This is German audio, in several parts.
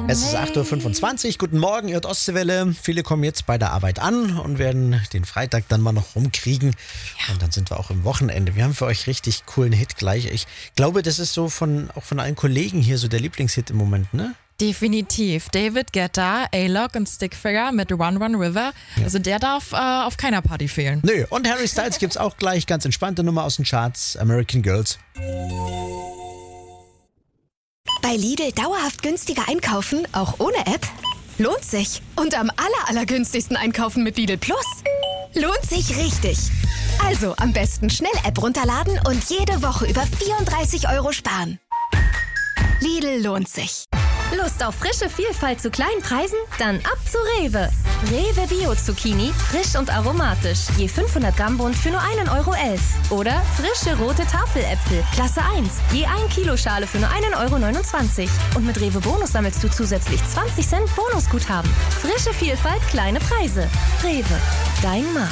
Es ist 8.25 Uhr, guten Morgen, ihr hört Ostseewelle. Viele kommen jetzt bei der Arbeit an und werden den Freitag dann mal noch rumkriegen. Ja. Und dann sind wir auch im Wochenende. Wir haben für euch richtig coolen Hit gleich. Ich glaube, das ist so auch von allen Kollegen hier so der Lieblingshit im Moment, ne? Definitiv. David Guetta, A-Lock und Stickfigure mit Run Run River. Ja. Also der darf auf keiner Party fehlen. Nö, und Harry Styles gibt's auch gleich. Ganz entspannte Nummer aus den Charts. American Girls. Bei Lidl dauerhaft günstiger einkaufen, auch ohne App? Lohnt sich. Und am allergünstigsten einkaufen mit Lidl Plus? Lohnt sich richtig. Also am besten schnell App runterladen und jede Woche über 34 € sparen. Lidl lohnt sich. Lust auf frische Vielfalt zu kleinen Preisen? Dann ab zu Rewe. Rewe Bio Zucchini, frisch und aromatisch. Je 500 Gramm Bund für nur 1,11 €. Oder frische rote Tafeläpfel, Klasse 1. Je 1 Kilo Schale für nur 1,29 €. Und mit Rewe Bonus sammelst du zusätzlich 20 Cent Bonusguthaben. Frische Vielfalt, kleine Preise. Rewe, dein Markt.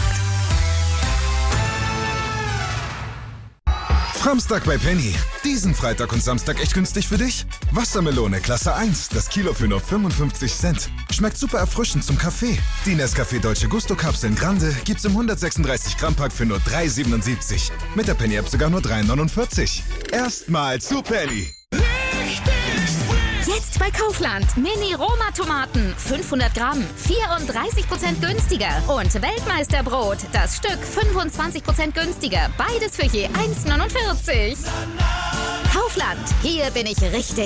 Samstag bei Penny. Diesen Freitag und Samstag echt günstig für dich? Wassermelone Klasse 1, das Kilo für nur 55 Cent. Schmeckt super erfrischend zum Kaffee. Die Nescafé Dolce Gusto Kapseln Grande gibt's im 136 Gramm Pack für nur 3,77 €. Mit der Penny App sogar nur 3,49 €. Erstmal zu Penny. Jetzt bei Kaufland. Mini-Roma-Tomaten. 500 Gramm. 34% günstiger. Und Weltmeisterbrot. Das Stück 25% günstiger. Beides für je 1,49 €. Kaufland. Hier bin ich richtig.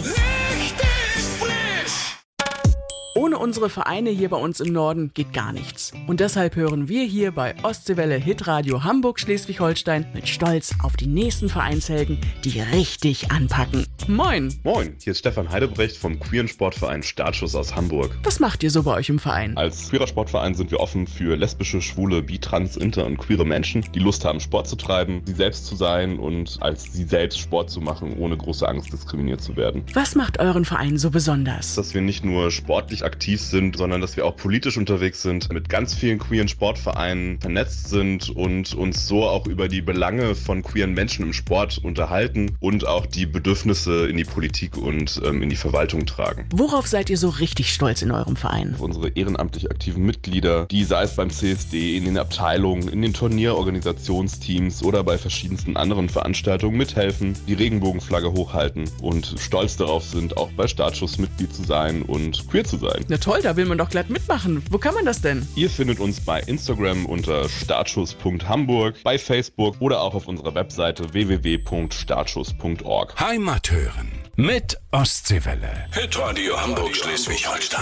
Ohne unsere Vereine hier bei uns im Norden geht gar nichts. Und deshalb hören wir hier bei Ostseewelle Hitradio Hamburg-Schleswig-Holstein mit Stolz auf die nächsten Vereinshelden, die richtig anpacken. Moin! Moin, hier ist Stefan Heidebrecht vom queeren Sportverein Startschuss aus Hamburg. Was macht ihr so bei euch im Verein? Als queerer Sportverein sind wir offen für lesbische, schwule, bi, trans, inter und queere Menschen, die Lust haben, Sport zu treiben, sie selbst zu sein und als sie selbst Sport zu machen, ohne große Angst diskriminiert zu werden. Was macht euren Verein so besonders? Dass wir nicht nur sportlich aktiv sind, sondern dass wir auch politisch unterwegs sind, mit ganz vielen queeren Sportvereinen vernetzt sind und uns so auch über die Belange von queeren Menschen im Sport unterhalten und auch die Bedürfnisse in die Politik und in die Verwaltung tragen. Worauf seid ihr so richtig stolz in eurem Verein? Unsere ehrenamtlich aktiven Mitglieder, die sei es beim CSD, in den Abteilungen, in den Turnierorganisationsteams oder bei verschiedensten anderen Veranstaltungen mithelfen, die Regenbogenflagge hochhalten und stolz darauf sind, auch bei Startschuss Mitglied zu sein und queer zu sein. Na toll, da will man doch glatt mitmachen. Wo kann man das denn? Ihr findet uns bei Instagram unter startschuss.hamburg, bei Facebook oder auch auf unserer Webseite www.startschuss.org. Heimat hören mit Ostseewelle. Hitradio Hamburg-Schleswig-Holstein.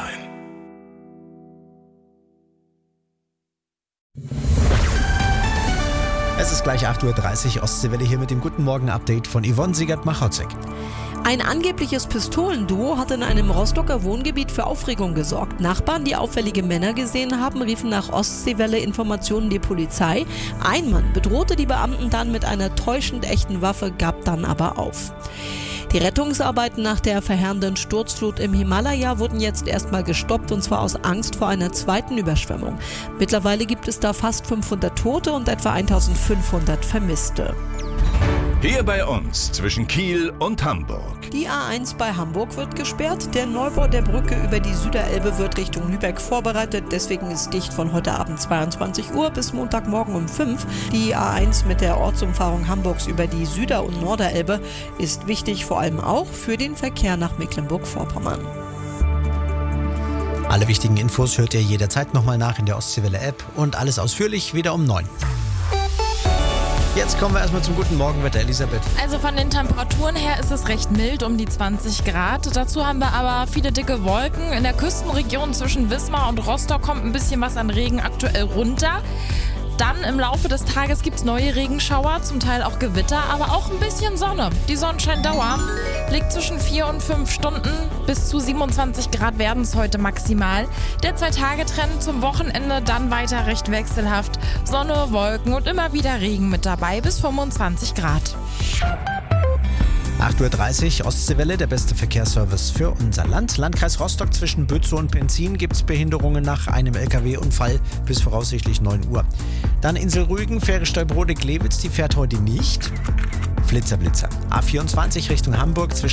Es ist gleich 8.30 Uhr, Ostseewelle hier mit dem Guten Morgen-Update von Yvonne Siegert-Machotzek. Ein angebliches Pistolenduo hat in einem Rostocker Wohngebiet für Aufregung gesorgt. Nachbarn, die auffällige Männer gesehen haben, riefen nach Ostseewelle-Informationen die Polizei. Ein Mann bedrohte die Beamten dann mit einer täuschend echten Waffe, gab dann aber auf. Die Rettungsarbeiten nach der verheerenden Sturzflut im Himalaya wurden jetzt erstmal gestoppt, und zwar aus Angst vor einer zweiten Überschwemmung. Mittlerweile gibt es da fast 500 Tote und etwa 1500 Vermisste. Hier bei uns zwischen Kiel und Hamburg. Die A1 bei Hamburg wird gesperrt. Der Neubau der Brücke über die Süderelbe wird Richtung Lübeck vorbereitet. Deswegen ist dicht von heute Abend 22 Uhr bis Montagmorgen um 5. Die A1 mit der Ortsumfahrung Hamburgs über die Süder- und Norderelbe ist wichtig, vor allem auch für den Verkehr nach Mecklenburg-Vorpommern. Alle wichtigen Infos hört ihr jederzeit nochmal nach in der Ostseewelle-App und alles ausführlich wieder um 9. Jetzt kommen wir erstmal zum guten Morgenwetter, Elisabeth. Also von den Temperaturen her ist es recht mild, um die 20 Grad. Dazu haben wir aber viele dicke Wolken. In der Küstenregion zwischen Wismar und Rostock kommt ein bisschen was an Regen aktuell runter. Dann im Laufe des Tages gibt es neue Regenschauer, zum Teil auch Gewitter, aber auch ein bisschen Sonne. Die Sonnenscheindauer liegt zwischen 4 und 5 Stunden. Bis zu 27 Grad werden es heute maximal. Der 2-Tage-Trend zum Wochenende dann weiter recht wechselhaft. Sonne, Wolken und immer wieder Regen mit dabei bis 25 Grad. 8.30 Uhr, Ostseewelle, der beste Verkehrsservice für unser Land. Landkreis Rostock zwischen Bützow und Penzin gibt es Behinderungen nach einem LKW-Unfall bis voraussichtlich 9 Uhr. Dann Insel Rügen, Fähre Stolbrode-Glewitz, die fährt heute nicht. Flitzer. A24 Richtung Hamburg zwischen